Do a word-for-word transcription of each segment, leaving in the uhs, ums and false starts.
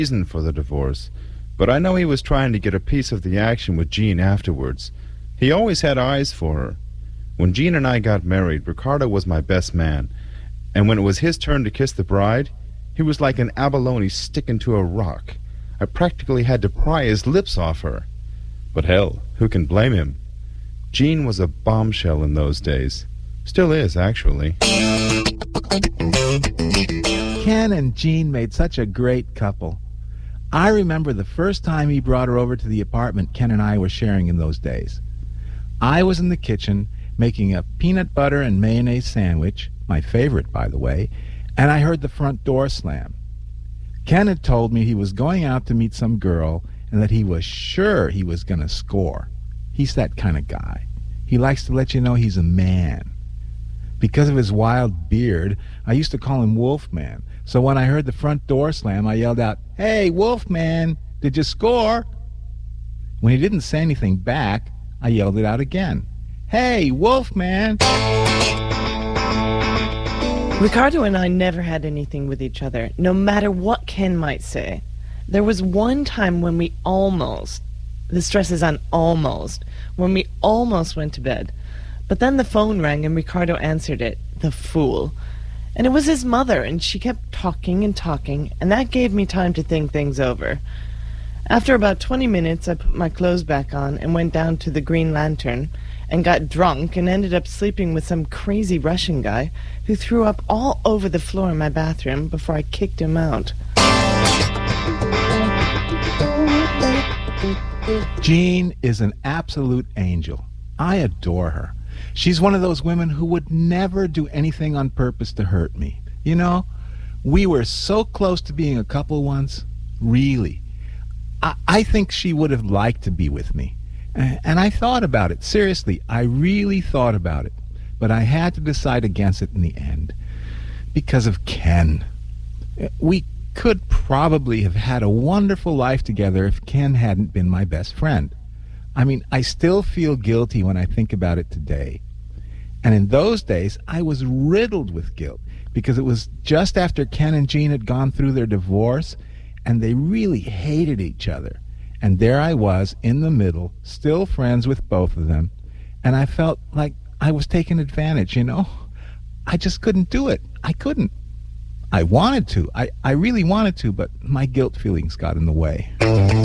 reason for the divorce, but I know he was trying to get a piece of the action with Jean afterwards. He always had eyes for her. When Jean and I got married, Ricardo was my best man, and when it was his turn to kiss the bride, he was like an abalone sticking to a rock. I practically had to pry his lips off her. But hell, who can blame him? Jean was a bombshell in those days. Still is, actually. Ken and Jean made such a great couple. I remember the first time he brought her over to the apartment Ken and I were sharing in those days. I was in the kitchen making a peanut butter and mayonnaise sandwich, my favorite, by the way, and I heard the front door slam. Ken had told me he was going out to meet some girl and that he was sure he was going to score. He's that kind of guy. He likes to let you know he's a man. Because of his wild beard, I used to call him Wolfman. So when I heard the front door slam, I yelled out, "Hey, Wolfman, did you score?" When he didn't say anything back, I yelled it out again. "Hey, Wolfman!" Ricardo and I never had anything with each other, no matter what Ken might say. There was one time when we almost, the stress is on almost, when we almost went to bed. But then the phone rang and Ricardo answered it, the fool. And it was his mother, and she kept talking and talking, and that gave me time to think things over. After about twenty minutes, I put my clothes back on and went down to the Green Lantern and got drunk and ended up sleeping with some crazy Russian guy who threw up all over the floor in my bathroom before I kicked him out. Jean is an absolute angel. I adore her. She's one of those women who would never do anything on purpose to hurt me. You know, we were so close to being a couple once. Really. I, I think she would have liked to be with me. And I thought about it. Seriously, I really thought about it. But I had to decide against it in the end. Because of Ken. We could probably have had a wonderful life together if Ken hadn't been my best friend. I mean, I still feel guilty when I think about it today. And in those days, I was riddled with guilt because it was just after Ken and Jean had gone through their divorce, and they really hated each other. And there I was in the middle, still friends with both of them, and I felt like I was taking advantage, you know? I just couldn't do it. I couldn't. I wanted to. I, I really wanted to, but my guilt feelings got in the way.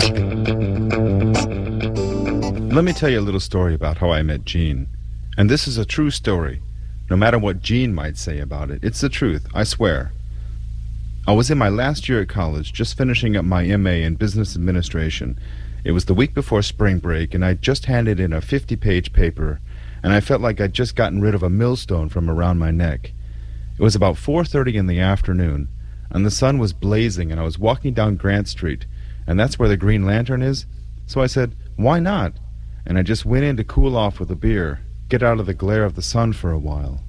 Let me tell you a little story about how I met Jean. And this is a true story. No matter what Jean might say about it, it's the truth, I swear. I was in my last year at college, just finishing up my M A in Business Administration. It was the week before spring break, and I'd just handed in a fifty-page paper, and I felt like I'd just gotten rid of a millstone from around my neck. It was about four thirty in the afternoon, and the sun was blazing, and I was walking down Grant Street, and that's where the Green Lantern is. So I said, why not? And I just went in to cool off with a beer, get out of the glare of the sun for a while.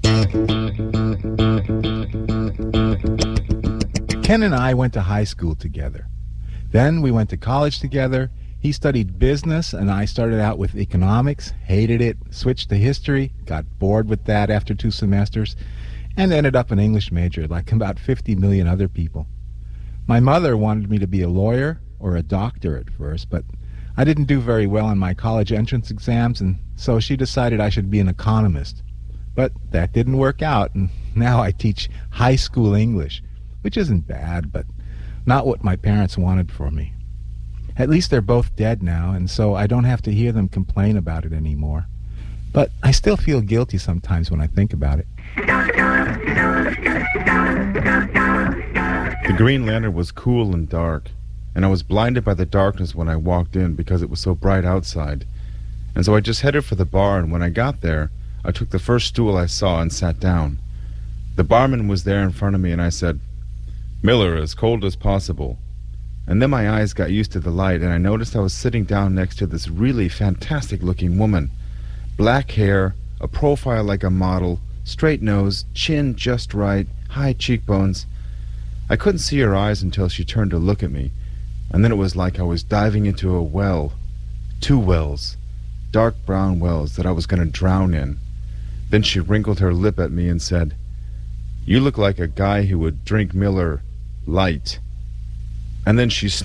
Ken and I went to high school together. Then we went to college together. He studied business, and I started out with economics, hated it, switched to history, got bored with that after two semesters, and ended up an English major like about fifty million other people. My mother wanted me to be a lawyer or a doctor at first, but I didn't do very well on my college entrance exams, and so she decided I should be an economist. But that didn't work out, and now I teach high school English, which isn't bad, but not what my parents wanted for me. At least they're both dead now, and so I don't have to hear them complain about it anymore. But I still feel guilty sometimes when I think about it. The Green Lantern was cool and dark, and I was blinded by the darkness when I walked in because it was so bright outside. And so I just headed for the bar, and when I got there, I took the first stool I saw and sat down. The barman was there in front of me, and I said, "Miller, as cold as possible." And then my eyes got used to the light, and I noticed I was sitting down next to this really fantastic-looking woman. Black hair, a profile like a model, straight nose, chin just right, high cheekbones. I couldn't see her eyes until she turned to look at me, and then it was like I was diving into a well. Two wells, dark brown wells that I was going to drown in. Then she wrinkled her lip at me and said, "You look like a guy who would drink Miller light." And then she